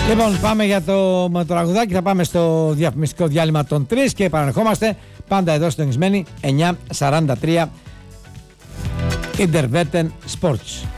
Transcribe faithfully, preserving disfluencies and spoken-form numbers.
Λοιπόν, πάμε για το, με το τραγουδάκι, θα πάμε στο διαφημιστικό διάλειμμα των τρεις και επαναρχόμαστε πάντα εδώ στο εννιά σαράντα τρία Interveten Sports.